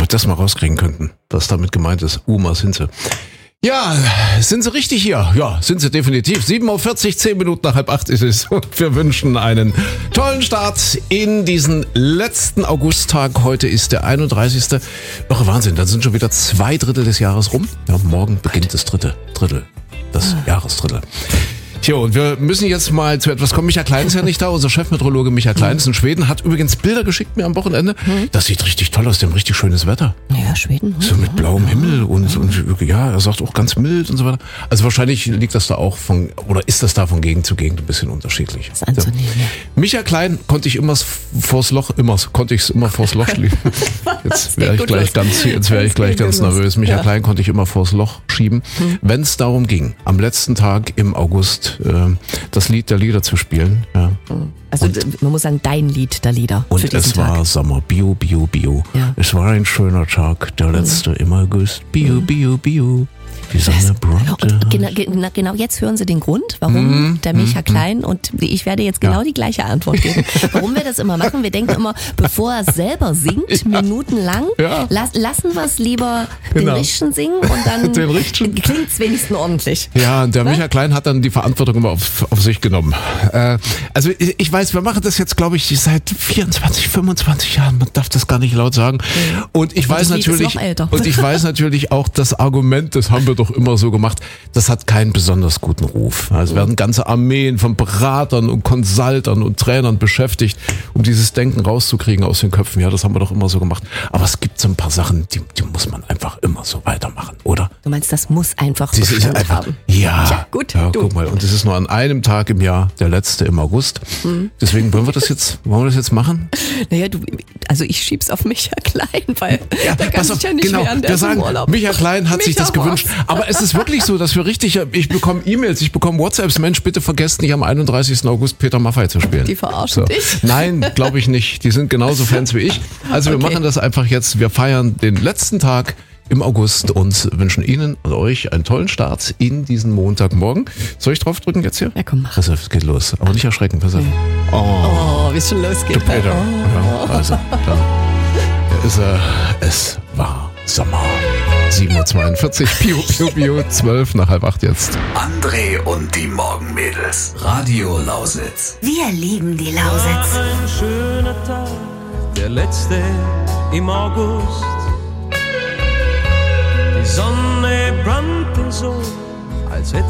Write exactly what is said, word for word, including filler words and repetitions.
das mal rauskriegen könnten, was damit gemeint ist. Uma sind sie. Ja, sind sie richtig hier? Ja, sind sie definitiv. sieben Uhr vierzig, zehn Minuten nach halb acht ist es. Und wir wünschen einen tollen Start in diesen letzten Augusttag. Heute ist der einunddreißigste Doch, Wahnsinn, dann sind schon wieder zwei Drittel des Jahres rum. Ja, morgen beginnt das dritte Drittel. Das ah. Jahresdrittel. Tja, und wir müssen jetzt mal zu etwas kommen. Micha Klein ist ja nicht da, unser Chefmeteorologe Micha Klein ist in Schweden, hat übrigens Bilder geschickt mir am Wochenende. Mhm. Das sieht richtig toll aus, die haben richtig schönes Wetter. Ja, Schweden. So mit blauem Himmel und, und ja, er sagt auch ganz mild und so weiter. Also wahrscheinlich liegt das da auch von, oder ist das da von Gegend zu Gegend ein bisschen unterschiedlich. Das ist anzunehmen, ja. Micha Klein konnte ich immer vors Loch, immer, konnte ich es immer vors Loch schieben. Jetzt wäre ich gleich ganz, jetzt wäre ich gleich ganz nervös. Micha ja. Klein konnte ich immer vors Loch schieben, mhm. wenn es darum ging, am letzten Tag im August äh, das Lied der Lieder zu spielen. Ja. Also und, man muss sagen, dein Lied der Lieder. Und für es war Tag. Sommer, Bio, Bio, Bio. Ja. Es war ein schöner Tag, der letzte mhm. im August. Bio, mhm. Bio, Bio. Die Sonne brannte. Genau, genau, genau, jetzt hören Sie den Grund, warum mm, der Micha mm, Klein, und ich werde jetzt genau ja. die gleiche Antwort geben, warum wir das immer machen. Wir denken immer, bevor er selber singt, ja. minutenlang, ja. las, lassen wir es lieber genau. den Richten singen und dann klingt es wenigstens ordentlich. Ja, und der ne? Micha Klein hat dann die Verantwortung immer auf, auf sich genommen. Äh, also ich weiß, wir machen das jetzt, glaube ich, seit vierundzwanzig, fünfundzwanzig Jahren, man darf das gar nicht laut sagen. Mhm. Und ich und weiß natürlich, und ich weiß natürlich auch das Argument, das haben wir doch immer so gemacht, das hat keinen besonders guten Ruf. Also werden ganze Armeen von Beratern und Consultern und Trainern beschäftigt, um dieses Denken rauszukriegen aus den Köpfen. Ja, das haben wir doch immer so gemacht. Aber es gibt so ein paar Sachen, die, die muss man einfach immer so weitermachen, oder? Du meinst, das muss einfach das ist einfach haben? Ja, ja gut. Ja, guck mal. Und es ist nur an einem Tag im Jahr, der letzte im August. Mhm. Deswegen wollen wir das jetzt, wollen wir das jetzt machen? Naja, du, also ich schieb's auf Micha Klein, weil ja, da kann ich ja nicht genau, während wir sagen, Urlaub. Micha Klein hat Micha sich das gewünscht. Aber es ist wirklich so, dass wir richtig, ich bekomme E-Mails, ich bekomme WhatsApps, Mensch, bitte vergesst nicht am einunddreißigsten August Peter Maffay zu spielen. Die verarschen so. dich? Nein, glaube ich nicht. Die sind genauso Fans wie ich. Also wir okay. machen das einfach jetzt. Wir feiern den letzten Tag im August und wünschen Ihnen und euch einen tollen Start in diesen Montagmorgen. Soll ich draufdrücken jetzt hier? Ja, komm, mach. Pass auf, es geht los. Aber nicht erschrecken, pass auf. Oh, oh wie es schon losgeht. Du Peter. Oh. Ja, also, dann ist er. Es war Sommer. sieben Uhr zweiundvierzig, Bio, Bio, Bio, zwölf nach halb acht jetzt. André und die Morgenmädels. Radio Lausitz. Wir lieben die Lausitz. Ein schöner Tag, der letzte im August. Die Sonne brannte so, als hätte